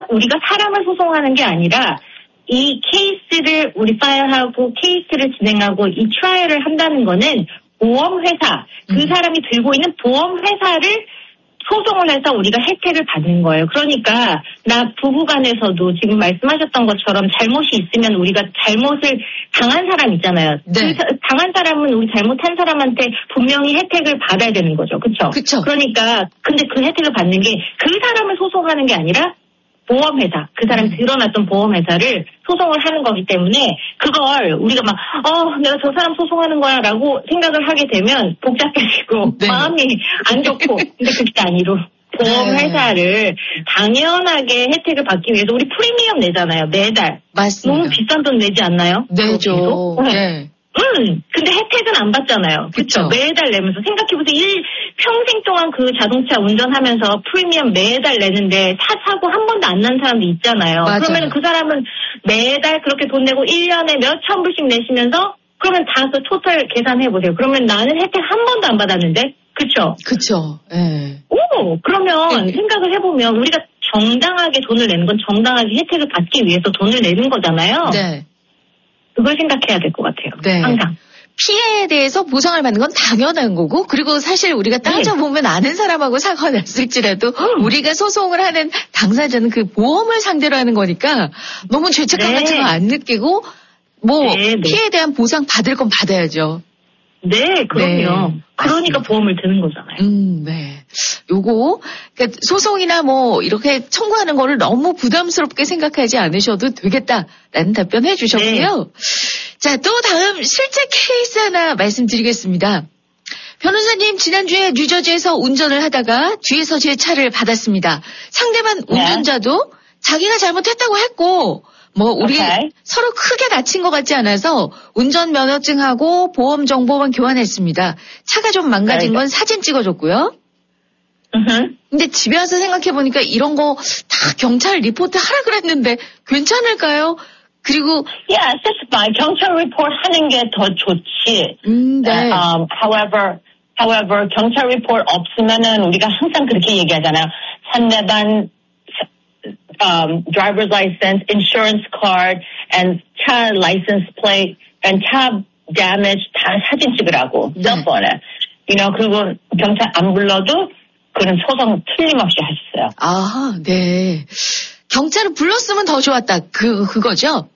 우리가 사람을 소송하는 게 아니라 이 케이스를 우리 파일하고 케이스를 진행하고 이 트라이얼을 한다는 거는 보험회사, 그 사람이 들고 있는 보험회사를 소송을 해서 우리가 혜택을 받는 거예요. 그러니까 나 부부간에서도 지금 말씀하셨던 것처럼 잘못이 있으면 우리가 잘못을 당한 사람 있잖아요. 네. 그 당한 사람은 우리 잘못한 사람한테 분명히 혜택을 받아야 되는 거죠. 그렇죠? 그쵸. 그러니까 근데 그 혜택을 받는 게 그 사람을 소송하는 게 아니라 보험회사, 그 사람이 드러났던 보험회사를 소송을 하는 거기 때문에 그걸 우리가 막 내가 저 사람 소송하는 거야 라고 생각을 하게 되면 복잡해지고 네. 마음이 안 좋고 근데 그게 아니로 보험회사를 당연하게 혜택을 받기 위해서 우리 프리미엄 내잖아요. 매달. 맞습니다. 너무 비싼 돈 내지 않나요? 내죠. 네. 근데 혜택은 안 받잖아요. 그쵸. 매달 내면서 생각해보세요. 평생 동안 그 자동차 운전하면서 프리미엄 매달 내는데 사고 한 번도 안 난 사람도 있잖아요. 맞아요. 그러면 그 사람은 매달 그렇게 돈 내고 1년에 몇천 불씩 내시면서 그러면 다 그 토탈 계산해보세요. 그러면 나는 혜택 한 번도 안 받았는데 그쵸? 그쵸. 네. 그러면 네. 생각을 해보면 우리가 정당하게 돈을 내는 건 정당하게 혜택을 받기 위해서 돈을 내는 거잖아요. 네. 그걸 생각해야 될 것 같아요. 네. 항상. 피해에 대해서 보상을 받는 건 당연한 거고, 그리고 사실 우리가 따져보면 아는 사람하고 사고가 났을지라도 우리가 소송을 하는 당사자는 그 보험을 상대로 하는 거니까 너무 죄책감 같은 거 안 느끼고 피해에 대한 보상 받을 건 받아야죠. 네, 그럼요. 네, 그러니까 보험을 드는 거잖아요. 네. 요거, 그러니까 소송이나 이렇게 청구하는 거를 너무 부담스럽게 생각하지 않으셔도 되겠다라는 답변 해주셨고요. 네. 자, 또 다음 실제 케이스 하나 말씀드리겠습니다. 변호사님, 지난주에 뉴저지에서 운전을 하다가 뒤에서 제 차를 받았습니다. 상대방 운전자도 자기가 잘못했다고 했고, 우리 서로 크게 다친 것 같지 않아서 운전면허증하고 보험정보만 교환했습니다. 차가 좀 망가진 건 사진 찍어줬고요. 근데 집에 와서 생각해보니까 이런 거 다 경찰 리포트 하라 그랬는데 괜찮을까요? 그리고 that's fine. 경찰 리포트 하는 게 더 좋지. 네. However, 경찰 리포트 없으면은 우리가 항상 그렇게 얘기하잖아요. 상대방 driver's license, insurance card, and 차 license plate, and 차 damage 다 사진 찍으라고. 폰에. 그리고 경찰 안 불러도 그런 소송 틀림없이 하셨어요. 아, 네. 경찰을 불렀으면 더 좋았다. 그거죠?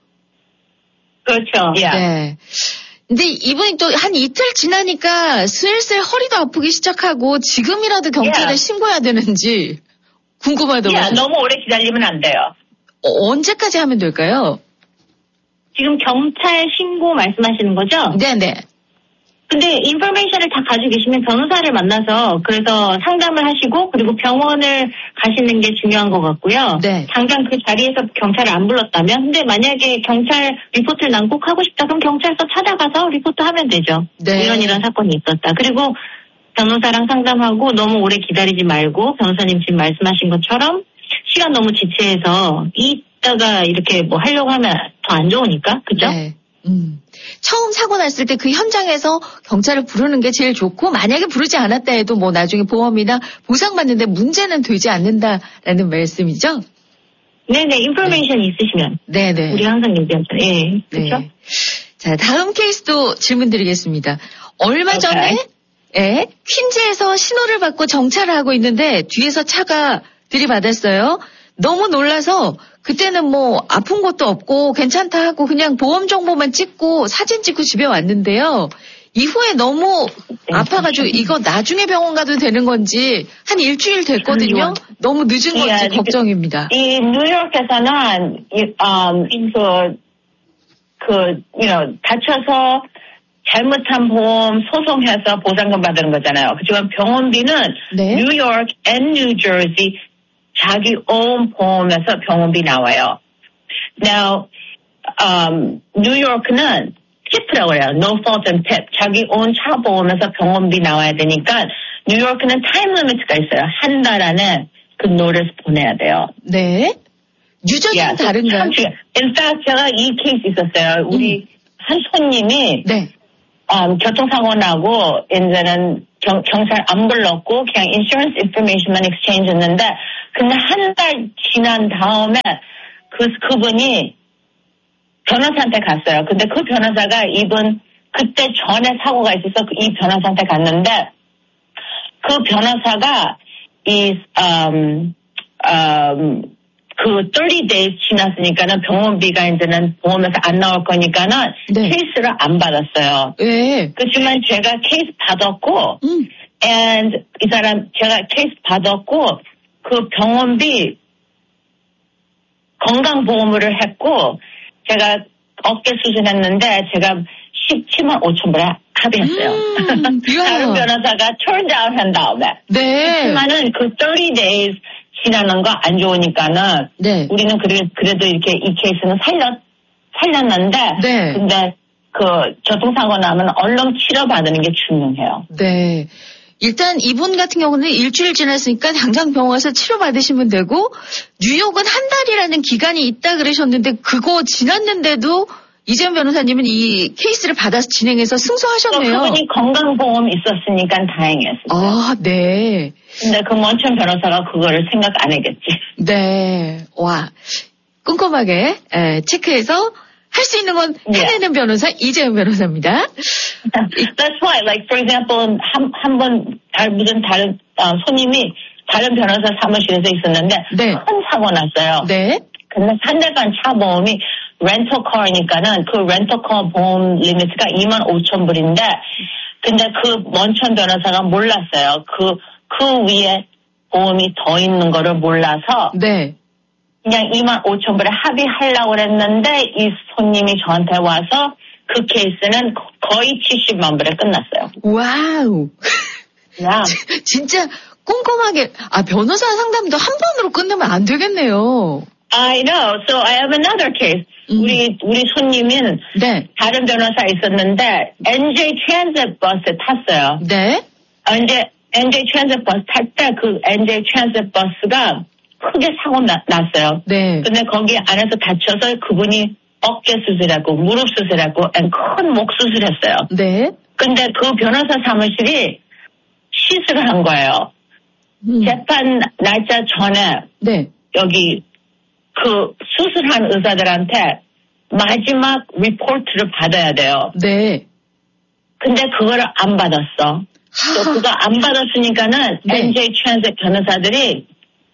그렇죠. 네. 근데 이분이 또 한 이틀 지나니까 슬슬 허리도 아프기 시작하고 지금이라도 경찰에 신고해야 되는지 궁금하더라고요. 너무 오래 기다리면 안 돼요. 언제까지 하면 될까요? 지금 경찰 신고 말씀하시는 거죠? 네네. 근데 인포메이션을 다 가지고 계시면 변호사를 만나서 그래서 상담을 하시고 그리고 병원을 가시는 게 중요한 것 같고요. 네. 당장 그 자리에서 경찰을 안 불렀다면 근데 만약에 경찰 리포트를 난 꼭 하고 싶다 그럼 경찰서 찾아가서 리포트 하면 되죠. 네. 이런 사건이 있었다. 그리고 변호사랑 상담하고 너무 오래 기다리지 말고 변호사님 지금 말씀하신 것처럼 시간 너무 지체해서 이따가 이렇게 하려고 하면 더 안 좋으니까 그죠? 네. 처음 사고 났을 때 그 현장에서 경찰을 부르는 게 제일 좋고 만약에 부르지 않았다 해도 나중에 보험이나 보상받는데 문제는 되지 않는다라는 말씀이죠? 네네. 인포메이션 있으시면. 네네. 우리 항상 얘기하죠. 예. 그렇죠? 네. 자, 다음 케이스도 질문 드리겠습니다. 얼마 전에 퀸즈에서 신호를 받고 정차를 하고 있는데 뒤에서 차가 들이받았어요. 너무 놀라서 그때는 아픈 것도 없고 괜찮다 하고 그냥 보험 정보만 찍고 사진 찍고 집에 왔는데요. 이후에 너무 아파가지고 이거 나중에 병원 가도 되는 건지 한 일주일 됐거든요. 너무 늦은 건지 걱정입니다. 이 뉴욕에서는 다쳐서 잘못한 보험 소송해서 보상금 받는 거잖아요. 그지만 병원비는 뉴욕 and 뉴저지 자기 own 보험에서 병원비 나와요. Now, 뉴욕은 TIP라고 해요. No fault and tip. 자기 own 차 보험에서 병원비 나와야 되니까 뉴욕은 타임 리미트가 있어요. 한 달 안에 그 노티스 보내야 돼요. 네. 뉴저지는 다른가요? In fact, 제가 이 케이스 있었어요. 우리 한 손님이 교통사고 나고 이제는 경찰 안 불렀고 그냥 insurance information만 exchange 했는데 근데 한 달 지난 다음에 그분이 변호사한테 갔어요. 근데 그 변호사가 이분 그때 전에 사고가 있어서 이 변호사한테 갔는데 그 변호사가 그 30 days 지났으니까는 병원비가 이제는 보험에서 안 나올 거니까는 네. 케이스를 안 받았어요. 네. 그렇지만 제가 케이스 받았고, and 이 사람 제가 케이스 받았고 그 병원비 건강보험을 했고 제가 어깨 수술했는데 제가 17만 5천 불에 합의했어요. 다른 변호사가 turn down 한 다음에. 네. 그렇지만은 그 30 days 지나는 거 안 좋으니까는 네. 우리는 그래도 이렇게 이 케이스는 살렸는데 네. 근데 그 교통사고 나면 얼른 치료받는 게 중요해요. 네. 일단 이분 같은 경우는 일주일 지났으니까 당장 병원 가서 치료받으시면 되고 뉴욕은 한 달이라는 기간이 있다 그러셨는데 그거 지났는데도 이재현 변호사님은 이 케이스를 받아서 진행해서 승소하셨네요. 그분이 건강보험 있었으니까 다행이었어요. 아, 네. 근데 그 먼천 변호사가 그거를 생각 안 하겠지. 네. 와. 꼼꼼하게 체크해서 할 수 있는 건 해내는 변호사 이재현 변호사입니다. That's why, like for example, 한 번 무슨 다른 손님이 다른 변호사 사무실에서 있었는데 네. 큰 사고 났어요. 네. 근데 상대방 차 보험이 렌터카니까는 그 렌터카 보험 리미트가 2만 5천 불인데 근데 그 먼천 변호사가 몰랐어요. 그 위에 보험이 더 있는 거를 몰라서 네. 그냥 2만 5천 불에 합의하려고 그랬는데 이 손님이 저한테 와서 그 케이스는 거의 70만 불에 끝났어요. 와우. 야. 진짜 꼼꼼하게 변호사 상담도 한 번으로 끝내면 안 되겠네요. I know. So I have another case. 우리 손님은 네. 다른 변호사 있었는데 NJ 트랜sit 버스 탔어요. 네. NJ 트랜sit 버스 탈 때 그 NJ 트랜sit 버스가 크게 사고 났어요. 네. 근데 거기 안에서 다쳐서 그분이 어깨 수술하고 무릎 수술하고 큰 목 수술했어요. 네. 근데 그 변호사 사무실이 시술을 한 거예요. 재판 날짜 전에 네. 여기 그 수술한 의사들한테 마지막 리포트를 받아야 돼요. 네. 근데 그거를 안 받았어. 또 그거 안 받았으니까는 네. NJ 트랜sit 변호사들이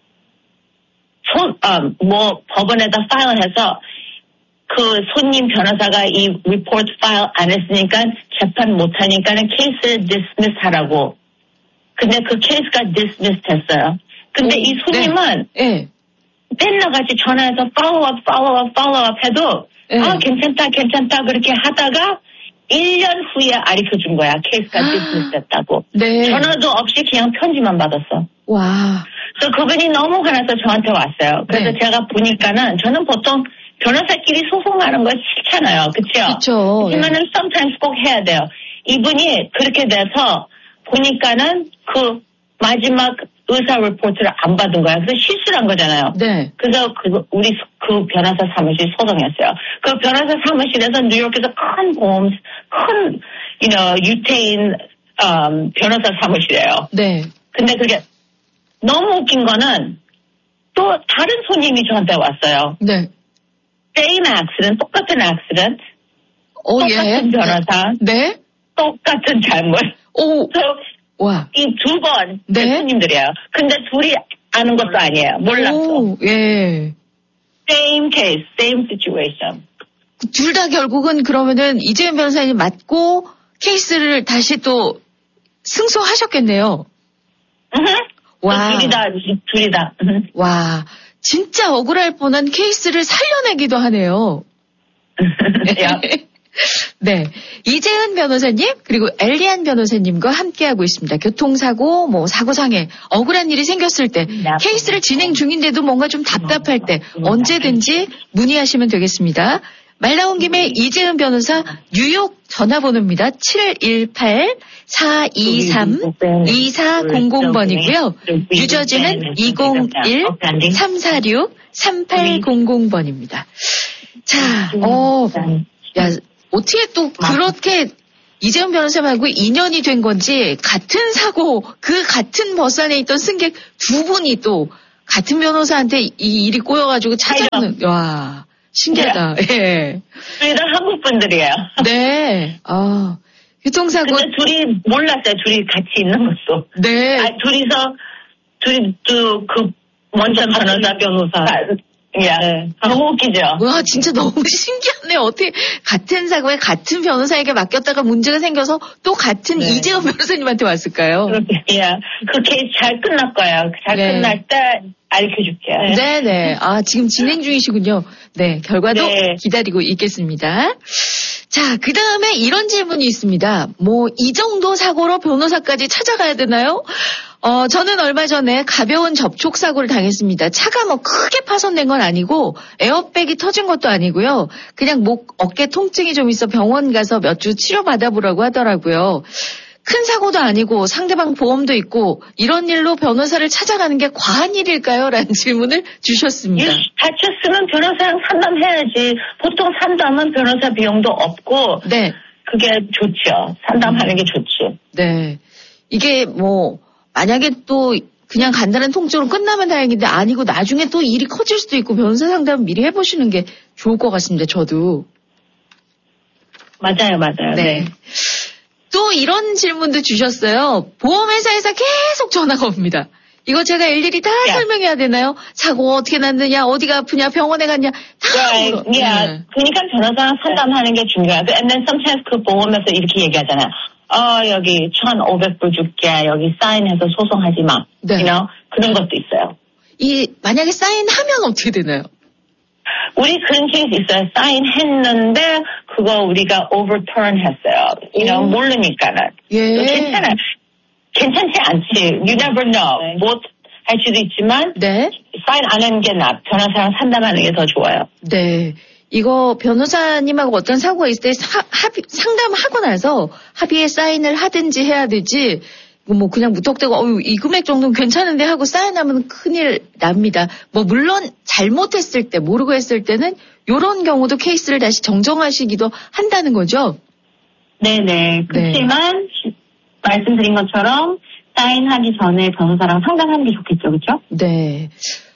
법원에다 파일해서 그 손님 변호사가 이 리포트 파일 안 했으니까 재판 못 하니까는 케이스를 디스미스 하라고. 근데 그 케이스가 디스미스 됐어요. 근데 이 손님은 네. 맨날 같이 전화해서 팔로우업 해도 네. 괜찮다 그렇게 하다가 1년 후에 알려줘 준 거야. 케이스가 디스미스 됐다고. 네. 전화도 없이 그냥 편지만 받았어. 와. 그래서 그분이 너무 화나서 저한테 왔어요. 그래서 네. 제가 보니까는 저는 보통 변호사끼리 소송하는 거 싫잖아요. 그렇죠? 그렇죠. 하지만은 sometimes 꼭 해야 돼요. 이분이 그렇게 돼서 보니까는 그 마지막 의사 리포트를 안 받은 거야. 그래서 실수한 거잖아요. 네. 그래서 우리 그 변호사 사무실 소송했어요. 그 변호사 사무실에서 뉴욕에서 큰 보험, 큰 유태인 변호사 사무실이에요. 네. 근데 그게 너무 웃긴 거는 또 다른 손님이 저한테 왔어요. 네. same accident, 똑같은 accident, 똑같은 변호사, 네. 똑같은 잘못. 오. 와. 이 두 번 네. 손님들이에요. 근데 둘이 아는 것도 아니에요. 몰랐어. 오, 예. Same case, same situation. 둘 다 결국은 그러면은 이재현 변호사님 맞고 케이스를 다시 또 승소하셨겠네요. 와. 둘이 다. 와. 진짜 억울할 뻔한 케이스를 살려내기도 하네요. 네. 이재은 변호사님, 그리고 엘리안 변호사님과 함께하고 있습니다. 교통사고, 사고상해, 억울한 일이 생겼을 때, 케이스를 진행 중인데도 뭔가 좀 답답할 때, 언제든지 문의하시면 되겠습니다. 말 나온 김에 이재은 변호사 뉴욕 전화번호입니다. 718-423-2400번이고요. 유저지는 201-346-3800번입니다. 자, 야, 어떻게 또 그렇게 이재훈 변호사 말고 2년이 된 건지 같은 사고 그 같은 버스 안에 있던 승객 두 분이 또 같은 변호사한테 이 일이 꼬여가지고 찾아오는 와 신기하다. 예. 둘 다 한국 분들이에요. 네. 아 교통사고. 근데 둘이 몰랐어요. 둘이 같이 있는 것도. 네. 둘이 또 그 먼저 변호사. 네. 너무 웃기죠. 와, 진짜 너무 신기하네요. 어떻게 같은 사고에 같은 변호사에게 맡겼다가 문제가 생겨서 또 같은 이재훈 변호사님한테 왔을까요? 그 케이스 잘 끝날 거예요. 잘 끝날 때 알려줄게요. 네네. 아, 지금 진행 중이시군요. 네, 결과도 기다리고 있겠습니다. 자, 그 다음에 이런 질문이 있습니다. 이 정도 사고로 변호사까지 찾아가야 되나요? 저는 얼마 전에 가벼운 접촉사고를 당했습니다. 차가 크게 파손된 건 아니고 에어백이 터진 것도 아니고요. 그냥 어깨 통증이 좀 있어 병원 가서 몇 주 치료받아보라고 하더라고요. 큰 사고도 아니고 상대방 보험도 있고 이런 일로 변호사를 찾아가는 게 과한 일일까요? 라는 질문을 주셨습니다. 다쳤으면 변호사랑 상담해야지. 보통 상담은 변호사 비용도 없고 그게 좋죠. 상담하는 게 좋지. 네. 이게 만약에 또 그냥 간단한 통증으로 끝나면 다행인데 아니고 나중에 또 일이 커질 수도 있고 변호사 상담 미리 해보시는 게 좋을 것 같습니다. 저도. 맞아요. 네. 또 이런 질문도 주셨어요. 보험회사에서 계속 전화가 옵니다. 이거 제가 일일이 다 설명해야 되나요? 사고 어떻게 났느냐, 어디가 아프냐, 병원에 갔냐, 다. 그러니까 변호사랑 상담하는 게 중요해요. And then sometimes 그 보험에서 이렇게 얘기하잖아요. 여기 1,500불 줄게. 여기 사인해서 소송하지 마. You know? 그런 것도 있어요. 만약에 사인하면 어떻게 되나요? 우리 그런 케이스 있어요. 사인했는데 그거 우리가 overturn 했어요. You know, 모르니까는. 괜찮아요. 괜찮지 않지. You never know. 못 할 수도 있지만 사인 안 하는 게 변호사랑 상담하는 게 더 좋아요. 네. 이거 변호사님하고 어떤 사고가 있을 때 상담하고 나서 합의에 사인을 하든지 해야 되지 그냥 무턱대고 이 금액 정도는 괜찮은데 하고 사인하면 큰일 납니다. 물론 잘못했을 때 모르고 했을 때는 이런 경우도 케이스를 다시 정정하시기도 한다는 거죠. 네네. 그렇지만 말씀드린 것처럼 사인하기 전에 변호사랑 상담하는 게 좋겠죠. 그렇죠? 네.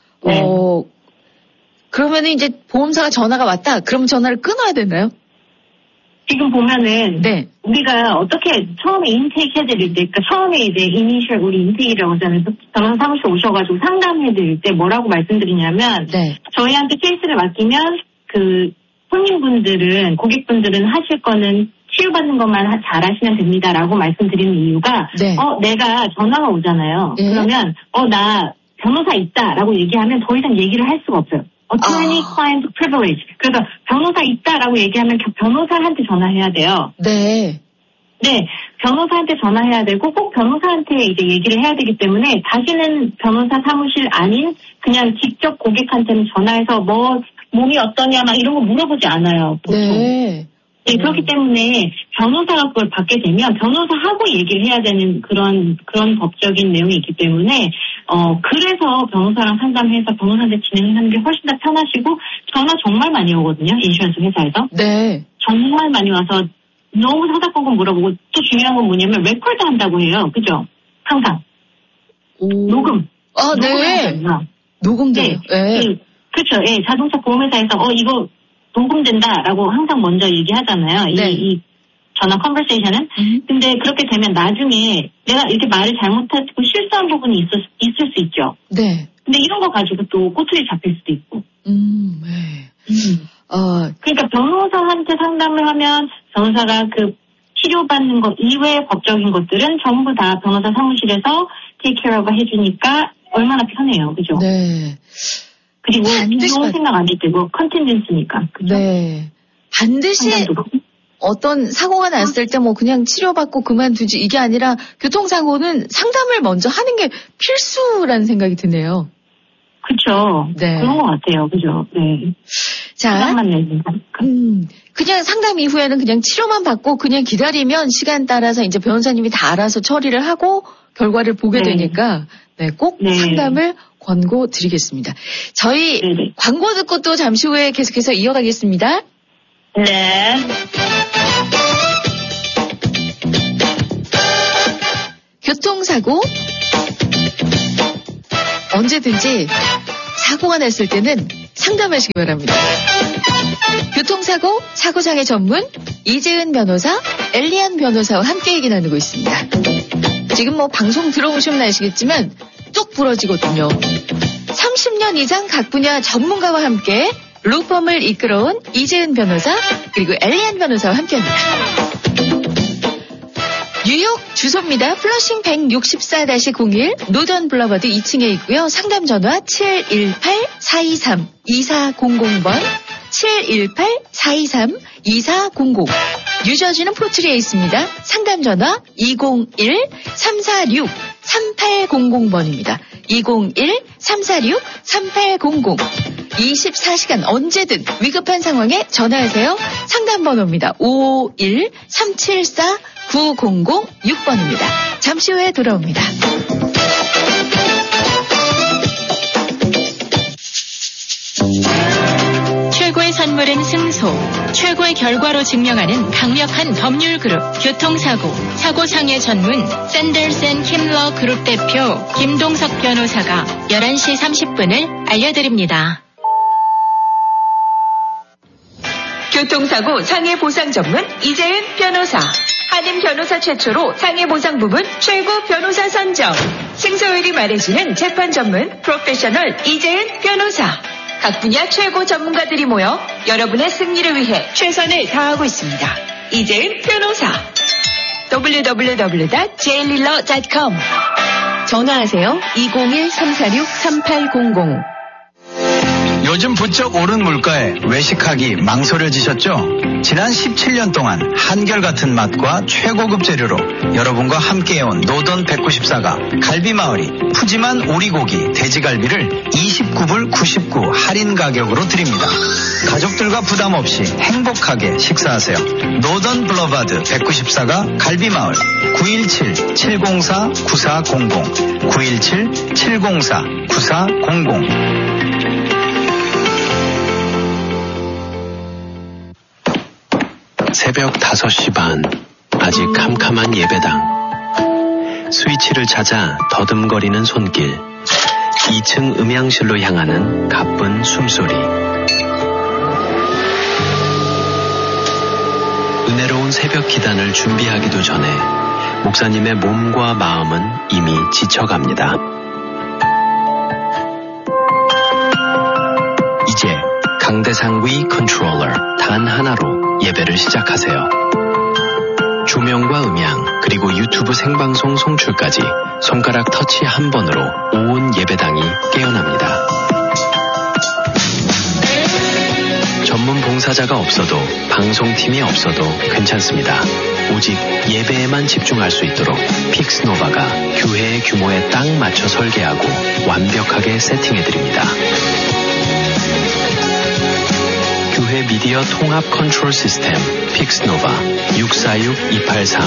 그러면은 이제 보험사가 전화가 왔다. 그럼 전화를 끊어야 되나요? 지금 보면은 우리가 어떻게 처음에 인테이크 해드릴 때, 그러니까 처음에 이제 이니셜 우리 인테이크라고 하잖아요. 변호사 사무실 오셔가지고 상담해드릴 때 뭐라고 말씀드리냐면 저희한테 케이스를 맡기면 그 손님분들은 고객분들은 하실 거는 치유받는 것만 잘 하시면 됩니다라고 말씀드리는 이유가 내가 전화가 오잖아요. 그러면 나 변호사 있다라고 얘기하면 더 이상 얘기를 할 수가 없어요. Attorney Client Privilege. 그래서 변호사 있다라고 얘기하면 변호사한테 전화해야 돼요. 네, 변호사한테 전화해야 되고 꼭 변호사한테 이제 얘기를 해야 되기 때문에 다시는 변호사 사무실 아닌 그냥 직접 고객한테는 전화해서 몸이 어떠냐 막 이런 거 물어보지 않아요. 보통. 네, 그렇기 때문에 변호사가 그걸 받게 되면 변호사하고 얘기를 해야 되는 그런 법적인 내용이 있기 때문에 그래서 변호사랑 상담해서 변호사한테 진행을 하는 게 훨씬 더 편하시고 전화 정말 많이 오거든요. 인슈런스 회사에서. 정말 많이 와서 너무 사사건건 물어보고 또 중요한 건 뭐냐면 레코드 한다고 해요. 그죠? 항상. 녹음. 녹음돼요. 그렇죠. 자동차 보험회사에서 이거 녹음된다라고 항상 먼저 얘기하잖아요. 이 전화 컨버세이션은. 근데 그렇게 되면 나중에 내가 이렇게 말을 잘못하고 실수한 부분이 있을 수 있죠. 근데 이런 거 가지고 또 꼬투리 잡힐 수도 있고. 그러니까 변호사한테 상담을 하면 변호사가 그 치료받는 것 이외의 법적인 것들은 전부 다 변호사 사무실에서 테이크 케어가 해주니까 얼마나 편해요. 그죠? 그리고 비용 생각 안 해도 되고 컨텐전스니까. 반드시 어떤 사고가 났을 때 그냥 치료받고 그만두지 이게 아니라 교통사고는 상담을 먼저 하는 게 필수라는 생각이 드네요. 그렇죠. 그런 것 같아요. 그죠? 자, 그냥 상담 이후에는 그냥 치료만 받고 그냥 기다리면 시간 따라서 이제 변호사님이 다 알아서 처리를 하고 결과를 보게 되니까 꼭 상담을 권고 드리겠습니다. 저희 광고 듣고 또 잠시 후에 계속해서 이어가겠습니다. 교통사고. 언제든지 사고가 났을 때는 상담하시기 바랍니다. 교통사고, 사고장애 전문 이재은 변호사, 엘리안 변호사와 함께 얘기 나누고 있습니다. 지금 뭐 방송 들어오시면 아시겠지만 뚝 부러지거든요. 30년 이상 각 분야 전문가와 함께 로펌을 이끌어온 이재은 변호사 그리고 엘리안 변호사와 함께합니다. 뉴욕 주소입니다. 플러싱 164-01 노던 블러버드 2층에 있고요. 상담 전화 718-423-2400번 718-423-2400 뉴저지는 포트리에 있습니다. 상담 전화 201-346-3800번입니다. 201-346-3800 24시간 언제든 위급한 상황에 전화하세요. 상담 번호입니다. 551-374-9006번입니다. 잠시 후에 돌아옵니다. 최고의 선물은 승소, 최고의 결과로 증명하는 강력한 법률 그룹 교통사고, 사고상해 전문 샌더스 앤 킴러 그룹 대표 김동석 변호사가 11시 30분을 알려드립니다. 교통사고 상해 보상 전문 이재은 변호사. 한인 변호사 최초로 상해 보상 부분 최고 변호사 선정. 승소율이 말해주는 재판 전문 프로페셔널 이재은 변호사. 각 분야 최고 전문가들이 모여 여러분의 승리를 위해 최선을 다하고 있습니다. 이재은 변호사. www.jliller.com 전화하세요. 201-346-3800 요즘 부쩍 오른 물가에 외식하기 망설여지셨죠? 지난 17년 동안 한결같은 맛과 최고급 재료로 여러분과 함께해온 노던 194가 갈비마을이 푸짐한 오리고기, 돼지갈비를 29불 99 할인 가격으로 드립니다. 가족들과 부담 없이 행복하게 식사하세요. 노던 블러바드 194가 갈비마을 917-704-9400 917-704-9400 새벽 5시 반, 아직 캄캄한 예배당. 스위치를 찾아 더듬거리는 손길. 2층 음향실로 향하는 가쁜 숨소리. 은혜로운 새벽 기단을 준비하기도 전에 목사님의 몸과 마음은 이미 지쳐갑니다. 이제 강대상 위 컨트롤러 단 하나로 예배를 시작하세요. 조명과 음향 그리고 유튜브 생방송 송출까지 손가락 터치 한 번으로 온 예배당이 깨어납니다. 전문 봉사자가 없어도 방송팀이 없어도 괜찮습니다. 오직 예배에만 집중할 수 있도록 픽스노바가 교회의 규모에 딱 맞춰 설계하고 완벽하게 세팅해드립니다. 교회 미디어 통합 컨트롤 시스템 픽스노바 646-283